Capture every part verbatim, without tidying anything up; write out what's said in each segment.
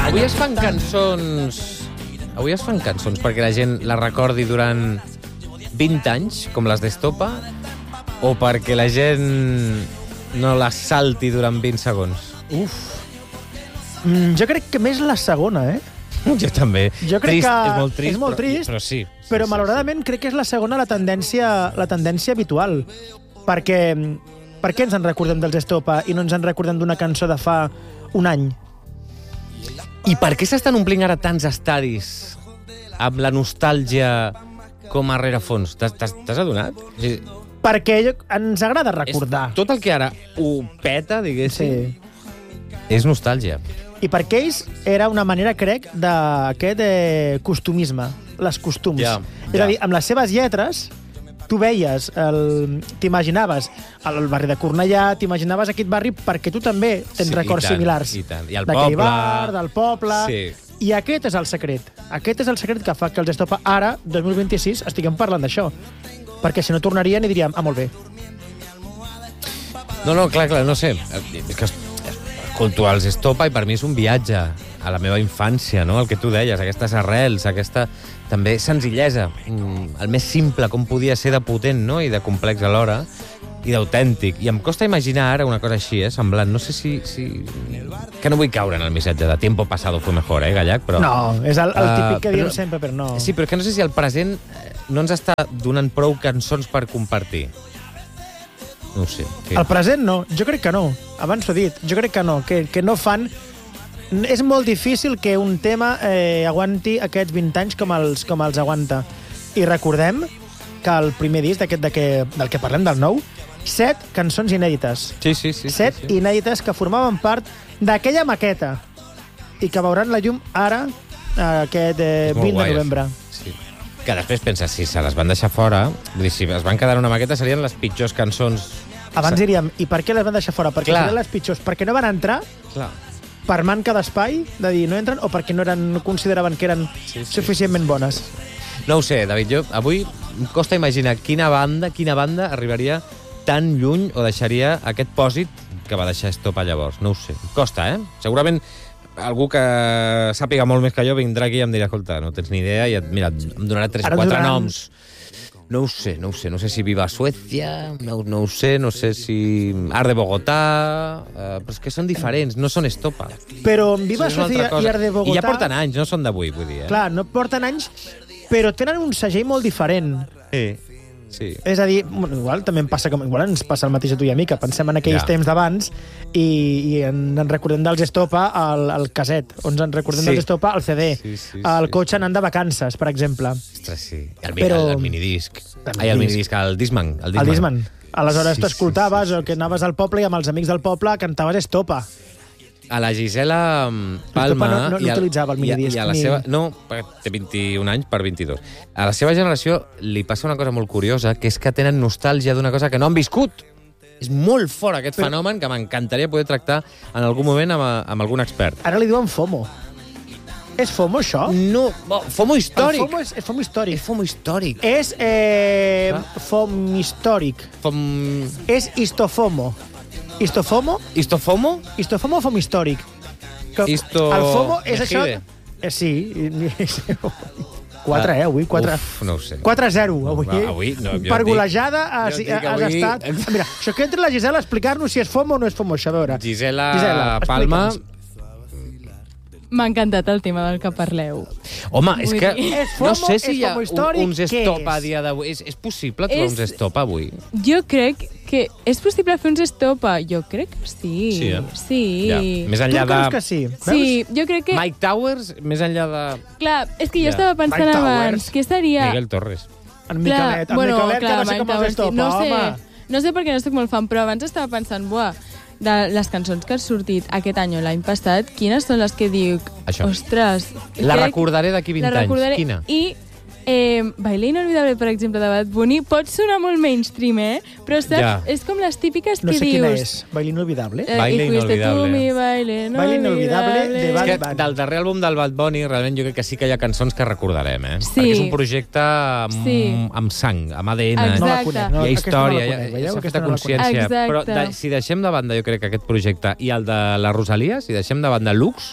Avui es fan cançons... Avui es fan cançons perquè la gent la recordi durant vint anys, com les d'Estopa, o perquè la gent no la salti durant vint segons? Uf. Mm, jo crec que més la segona, eh? Jo també. Jo crec trist, que és molt trist, és molt però, trist, però sí. sí però sí, malauradament sí. crec que és la segona la tendència, la tendència habitual. Perquè per què ens en recordem dels Estopa i no ens en recordem d'una cançó de fa un any? I per què s'estan omplint ara tants estadis amb la nostàlgia com a rerefons? T'has adonat? O sigui, Perquè jo, ens agrada recordar. És, tot el que ara ho peta, diguéssim, Sí. és nostàlgia. I perquè ells era una manera, crec, d'aquest eh, costumisme, les costums. Ja, és ja. a dir, amb les seves lletres, tu veies, el... t'imaginaves el barri de Cornellà, t'imaginaves aquest barri perquè tu també tens Sí, records i tant, similars. i tant. I el D'aquell poble. bar, del poble... Sí. I aquest és el secret. Aquest és el secret que fa que els Estopa ara, dos mil vint-i-sis, estiguem parlant d'això. Perquè si no tornarien i diríem, ah, molt bé. No, no, clar, clar, no sé. És que escolto els Estopa i per mi és un viatge a la meva infància, no? El que tu deies, aquestes arrels, aquesta també senzillesa, el més simple, com podia ser de potent, no? I de complex alhora, i d'autèntic. I em costa imaginar ara una cosa així, eh? Semblant. No sé si... si... Que no vull caure en el missatge de tiempo pasado fue mejor, eh, Gallac? Però... No, és el, el típic Uh, que però- diem sempre, però no. Sí, però és que no sé si el present eh, no ens està donant prou cançons per compartir. No ho sé. Que... El present no, jo crec que no. Abans ho he dit, jo crec que no, que, que no fan... És molt difícil que un tema eh, aguanti aquests vint anys com els, com els aguanta. I recordem que el primer disc d'aquest de que, del que parlem del nou, set cançons inèdites. Sí, sí, sí. set sí, sí. inèdites que formaven part d'aquella maqueta i que veuran la llum ara, aquest eh, És molt vint guai, de novembre. Sí. Que després penses, si se les van deixar fora, vull dir, si es van quedar en una maqueta, serien les pitjors cançons. Abans diríem, i per què les van deixar fora? Perquè Clar. serien les pitjors. Perquè no van entrar Clar. per manca d'espai, de dir no entren, o perquè no, eren, no consideraven que eren Sí, sí, suficientment bones. No ho sé, David, jo avui em costa imaginar quina banda, quina banda arribaria tan lluny o deixaria aquest pòsit que va deixar Estopa llavors. No ho sé. Em costa, eh? Segurament algú que sàpiga molt més que jo vindrà aquí i em dirà, escolta, no tens ni idea, i et, mira, em donarà tres Ara o quatre donaran- noms. No ho sé, no ho sé. No sé si Viva Suècia, no, no ho sé, no sé si Art de Bogotà... Eh, però és que són diferents, no són Estopa. Però en Viva Això és una Sofia altra cosa. i Art de Bogotà... I ja porten anys, no són d'avui, vull dir. Eh? Clar, no porten anys, però tenen un segell molt diferent. Sí. Sí. És a dir, bueno, igual també em passa com, igual ens passa el mateix a tu i a mi, que pensem en aquells Ja. temps d'abans i, i en, en recordem dels Estopa al, al caset, o ens en recordem Sí. dels Estopa al C D, Sí, sí, al sí, cotxe sí. anant de vacances, per exemple. Ostres, sí. El, Però- el, el minidisc. El Ai, el minidisc. minidisc, el Discman. El Discman. El Disman. Aleshores Sí, tu escoltaves sí, sí, o que anaves al poble i amb els amics del poble cantaves Estopa. A la Gisela mm, Palma... no- no- no i a- utilitzava el i a- minidisc, I a la ni- seva... No, perquè té vint-i-un anys per vint-i-dos. A la seva generació li passa una cosa molt curiosa, que és que tenen nostàlgia d'una cosa que no han viscut. És molt fort aquest Però- fenomen que m'encantaria poder tractar en algun moment amb, amb algun expert. Ara li diuen FOMO. És FOMO, això? No, bo, FOMO històric. El FOMO és, és FOMO històric. És FOMO històric. És eh, Clar. FOM històric. Fom... És histofomo. Histofomo? Histofomo? Histofomo o FOM històric? Que Histo- El FOMO és això... Mejide. Eh, sí. quatre, eh, avui. quatre. Uf, no ho sé. quatre a zero, avui. Va, avui, no, jo per et dic- golejada has, jo et dic has avui- estat... Ah, mira, això que entra la Gisela a explicar-nos si és FOMO o no és FOMO, això, a veure. Gisela, Gisela, Palma... explica'ns. M'ha encantat el tema del que parleu. Home, és Vull que dir- És FOMO, no sé si és hi ha FOMO històric, uns què stop és? a dia d'avui. És, és possible trobar És- uns stop avui? Jo crec que és possible fer uns estopa. Jo crec que sí. Sí, eh? Sí. Ja. Més Tu enllà de... creus que sí? Sí, jo crec que... Mike Towers, més enllà de... Clar, és que jo Ja. estava pensant Mike abans, Towers. què seria... Miguel Torres. En Miquelet, en bueno, Miquelet, clar, que no sé Mike com els Towers, estopa, no sé, home. no sé perquè no estic molt fan, però abans estava pensant, buah, de les cançons que han sortit aquest any o l'any passat, quines són les que dic, Això. ostres... La crec- recordaré d'aquí vint la anys. recordaré. Quina? I eh, Baile Inolvidable, per exemple, de Bad Bunny, pot sonar molt mainstream, eh? Però saps, Ja. és com les típiques No que sé quina dius... és. Baile Inolvidable? Eh, Baile y fuiste Inolvidable. tú mi baile Baile Inolvidable de És Bad que Bunny. del darrer àlbum del Bad Bunny, realment jo crec que sí que hi ha cançons que recordarem, eh? Sí. Perquè és un projecte amb, Sí. amb sang, amb A D N. Exacte. No la conec. No, Hi ha aquesta no la història, hi conec, ha, veieu? s'ha fet Aquesta a no la conec. consciència. Exacte. Però de, si deixem de banda, jo crec que aquest projecte, i el de la Rosalia, si deixem de banda Lux,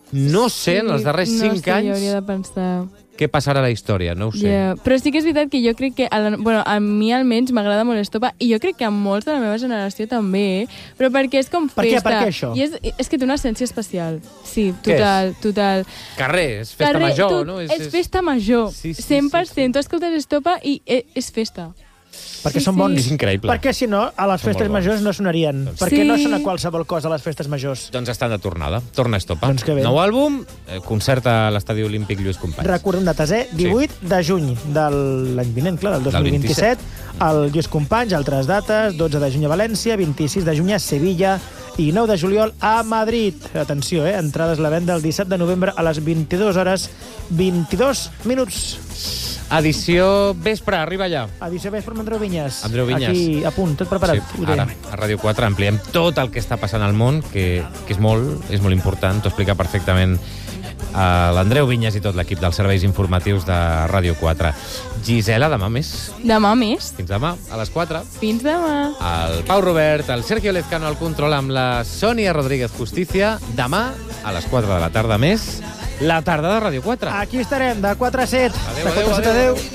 No sé, en els darrers no cinc sé, anys, jo hauria de pensar... què passarà a la història, no ho sé. Yeah. Però sí que és veritat que jo crec que, a, la, bueno, a mi almenys m'agrada molt Estopa, i jo crec que a molts de la meva generació també, eh? Però perquè és com festa. Per què? Per què això? I és, és que té una essència especial. Sí, total, total. Carrer, és festa Carrer, major, tu, no? És, és festa major, sí, sí, cent per cent. Sí, sí. Tu escoltes Estopa i és, és festa. Perquè Sí, són sí. bons. És increïble. Perquè si no, a les Són festes molt bons. majors no sonarien. Doncs Perquè sí. no sona qualsevol cosa a les festes majors. Doncs estan de tornada. Torna Estopa. Doncs que bé. Nou àlbum, eh, concert a l'Estadi Olímpic Lluís Companys. Recordem dates, eh? divuit de juny de l'any vinent, clar, del dos mil vint-i-set. El Lluís Companys, altres dates, dotze de juny a València, vint-i-sis de juny a Sevilla i nou de juliol a Madrid. Atenció, eh? Entrades a la venda el disset de novembre a les vint-i-dues hores vint-i-dos minuts. Edició vespre, arriba allà. Edició vespre amb Andreu Vinyes. Andreu Vinyes. Aquí, a punt, tot preparat. Sí, Ho ara, dèiem. a Ràdio quatre, ampliem tot el que està passant al món, que, que és molt, és molt important. T'ho explica perfectament uh, l'Andreu Vinyes i tot l'equip dels serveis informatius de Ràdio quatre. Gisela, demà més. Demà més. Fins demà, a les quatre. Fins demà. El Pau Robert, el Sergio Lezcano al control amb la Sònia Rodríguez Justicia. Demà, a les quatre de la tarda més, la tarda de Ràdio quatre. Aquí estarem, de quatre a set. Adéu, De quatre a adéu, set, adéu. adéu.